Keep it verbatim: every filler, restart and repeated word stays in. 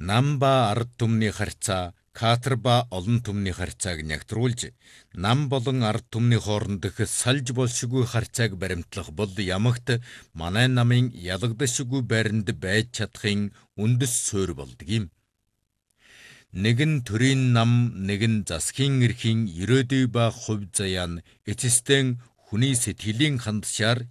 Нам ба ард түмний харьцаа, катар ба олон түмний харьцааг нягтруулж, нам болон ард түмний хоорондох салж болшгүй харьцааг баримтлах бол ямагт манай намын ялагдашгүй байранд байж чадахын үндэс суурь болдог юм. Нэгэн төрийн нам, нэгэн засгийн эрхийн ирээдүй ба хувь заяа нь эцэстэн хүний сэтгэлийн хандшаар